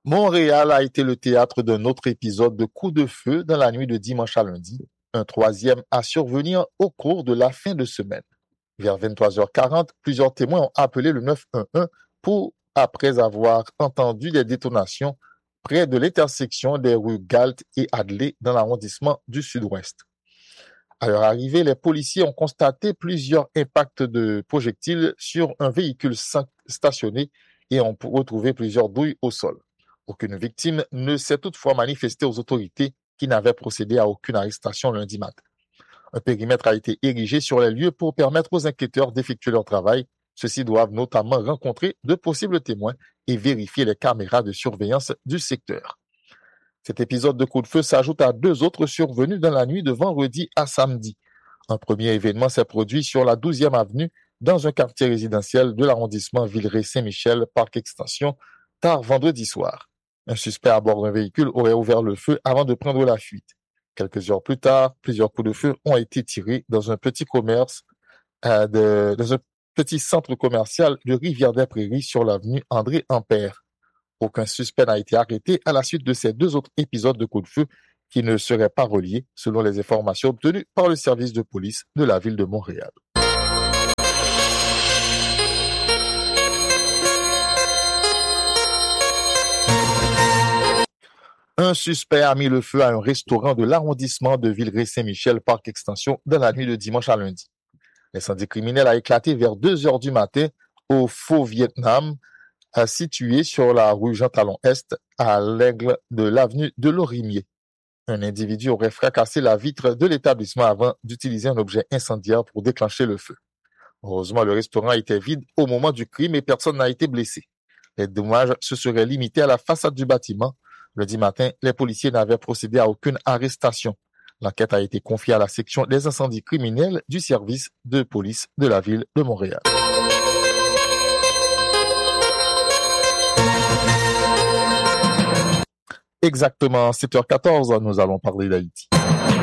Montréal a été le théâtre d'un autre épisode de coup de feu dans la nuit de dimanche à lundi. Un troisième a survenir au cours de la fin de semaine. Vers 23h40, plusieurs témoins ont appelé le 911 après avoir entendu des détonations près de l'intersection des rues Galt et Adlai dans l'arrondissement du Sud-Ouest. À leur arrivée, les policiers ont constaté plusieurs impacts de projectiles sur un véhicule stationné et ont retrouvé plusieurs douilles au sol. Aucune victime ne s'est toutefois manifestée aux autorités qui n'avaient procédé à aucune arrestation lundi matin. Un périmètre a été érigé sur les lieux pour permettre aux enquêteurs d'effectuer leur travail. Ceux-ci doivent notamment rencontrer de possibles témoins et vérifier les caméras de surveillance du secteur. Cet épisode de coup de feu s'ajoute à deux autres survenus dans la nuit de vendredi à samedi. Un premier événement s'est produit sur la 12e avenue dans un quartier résidentiel de l'arrondissement Villeray-Saint-Michel, Parc Extension, tard vendredi soir. Un suspect à bord d'un véhicule aurait ouvert le feu avant de prendre la fuite. Quelques heures plus tard, plusieurs coups de feu ont été tirés dans un petit centre commercial de Rivière-des-Prairies sur l'avenue André-Ampère. Aucun suspect n'a été arrêté à la suite de ces deux autres épisodes de coups de feu qui ne seraient pas reliés, selon les informations obtenues par le service de police de la ville de Montréal. Un suspect a mis le feu à un restaurant de l'arrondissement de Villeray-Saint-Michel, Parc Extension, dans la nuit de dimanche à lundi. L'incendie criminel a éclaté vers 2h du matin au Faux Vietnam, situé sur la rue Jean-Talon-Est, à l'angle de l'avenue de Lorimier. Un individu aurait fracassé la vitre de l'établissement avant d'utiliser un objet incendiaire pour déclencher le feu. Heureusement, le restaurant était vide au moment du crime et personne n'a été blessé. Les dommages se seraient limités à la façade du bâtiment. Lundi matin, les policiers n'avaient procédé à aucune arrestation. L'enquête a été confiée à la section des incendies criminels du service de police de la ville de Montréal. Exactement 7h14, nous allons parler d'Haïti.